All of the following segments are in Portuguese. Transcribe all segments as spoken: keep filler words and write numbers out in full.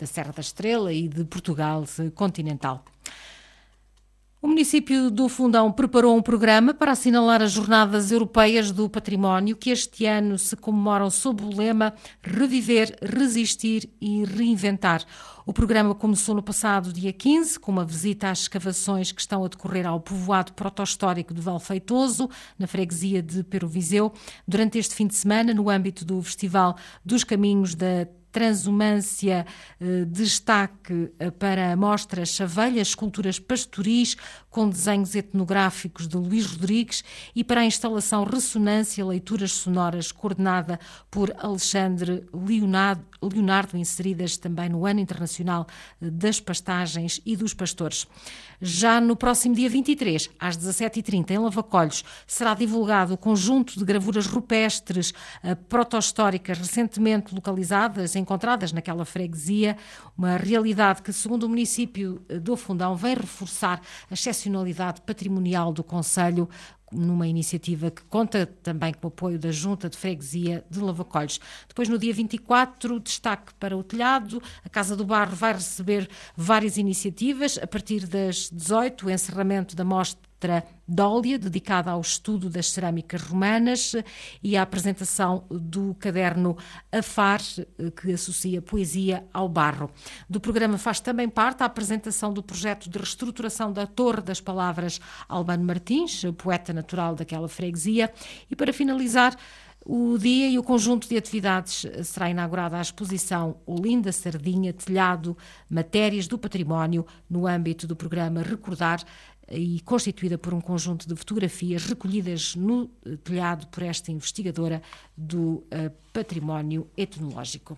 da Serra da Estrela e de Portugal continental. O município do Fundão preparou um programa para assinalar as Jornadas Europeias do Património, que este ano se comemoram sob o lema Reviver, Resistir e Reinventar. O programa começou no passado dia quinze, com uma visita às escavações que estão a decorrer ao povoado proto-histórico de Valfeitoso, na freguesia de Peroviseu. Durante este fim de semana, no âmbito do Festival dos Caminhos da Transumância, eh, destaque para a mostra Chavelhas, esculturas pastoris com desenhos etnográficos de Luís Rodrigues, e para a instalação Ressonância, leituras sonoras, coordenada por Alexandre Leonardo, Leonardo, inseridas também no Ano Internacional das Pastagens e dos Pastores. Já no próximo dia vinte e três, às dezassete e trinta, em Lavacolhos, será divulgado o conjunto de gravuras rupestres eh, proto-históricas recentemente localizadas, encontradas naquela freguesia, uma realidade que, segundo o município do Fundão, vem reforçar a excepcionalidade patrimonial do concelho, numa iniciativa que conta também com o apoio da Junta de Freguesia de Lavacolhos. Depois, no dia vinte e quatro, destaque para o telhado. A Casa do Barro vai receber várias iniciativas. A partir das dezoito, o encerramento da mostra Dólia, dedicada ao estudo das cerâmicas romanas, e a apresentação do caderno Afar, que associa poesia ao barro. Do programa faz também parte a apresentação do projeto de reestruturação da Torre das Palavras Albano Martins, poeta natural daquela freguesia. E para finalizar o dia e o conjunto de atividades, será inaugurada a exposição Olinda Sardinha, Telhado, Matérias do Património, no âmbito do programa Recordar, e constituída por um conjunto de fotografias recolhidas no telhado por esta investigadora do uh, património etnológico.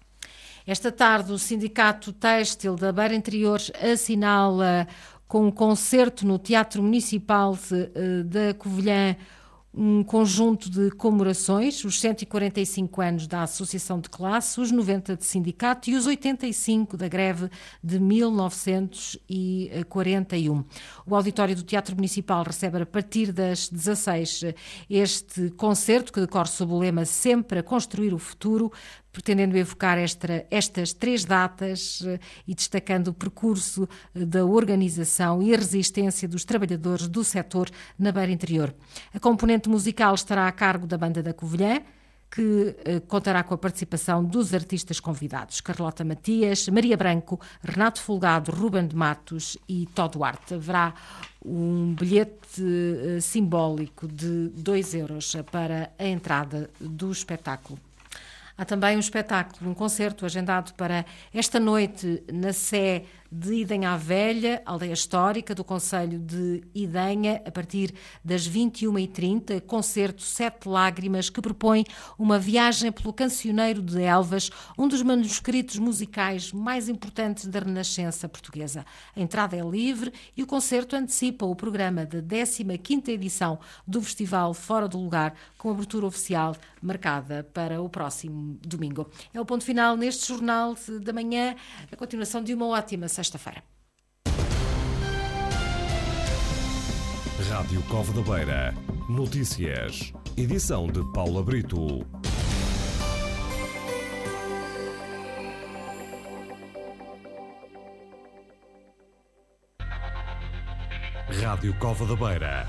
Esta tarde, o Sindicato Têxtil da Beira Interior assinala com um concerto no Teatro Municipal uh, da Covilhã um conjunto de comemorações, os cento e quarenta e cinco anos da Associação de Classe, os noventa de sindicato e os oitenta e cinco da greve de mil novecentos e quarenta e um. O auditório do Teatro Municipal recebe a partir das dezasseis este concerto, que decorre sob o lema Sempre a Construir o Futuro, pretendendo evocar esta, estas três datas e destacando o percurso da organização e a resistência dos trabalhadores do setor na Beira Interior. A componente musical estará a cargo da Banda da Covilhã, que eh, contará com a participação dos artistas convidados: Carlota Matias, Maria Branco, Renato Folgado, Ruben de Matos e Tó Duarte. Haverá um bilhete eh, simbólico de dois euros para a entrada do espetáculo. Há também um espetáculo, um concerto agendado para esta noite na Sé de Idenha à Velha, aldeia histórica do concelho de Idenha, a partir das vinte e uma e trinta, concerto Sete Lágrimas, que propõe uma viagem pelo Cancioneiro de Elvas, um dos manuscritos musicais mais importantes da Renascença portuguesa. A entrada é livre e o concerto antecipa o programa da décima quinta edição do Festival Fora do Lugar, com abertura oficial marcada para o próximo domingo. É o ponto final neste Jornal da Manhã, a continuação de uma ótima sexta-feira. Rádio Cova da Beira. Notícias. Edição de Paula Brito. Rádio Cova da Beira.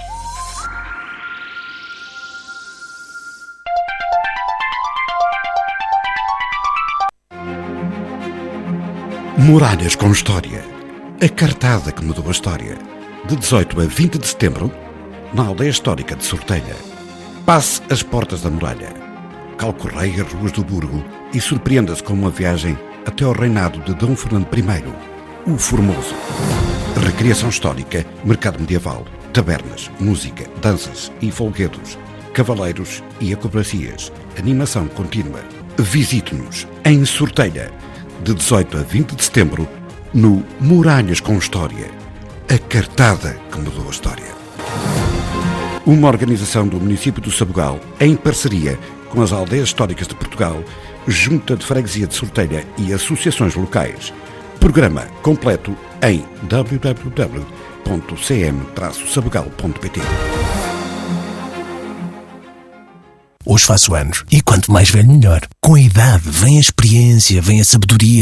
Muralhas com História. A cartada que mudou a história. De dezoito a vinte de setembro, na aldeia histórica de Sortelha. Passe as portas da muralha. Calcorreie as ruas do Burgo e surpreenda-se com uma viagem até ao reinado de Dom Fernando I, o Formoso. Recriação histórica, mercado medieval, tabernas, música, danças e folguedos, cavaleiros e acrobacias, animação contínua. Visite-nos em Sortelha, de dezoito a vinte de setembro, no Muralhas com História. A cartada que mudou a história. Uma organização do município do Sabugal, em parceria com as aldeias históricas de Portugal, Junta de Freguesia de Sortelha e associações locais. Programa completo em w w w ponto c m traço sabugal ponto p t. Hoje faço anos e quanto mais velho melhor. Com a idade vem a experiência, vem a sabedoria.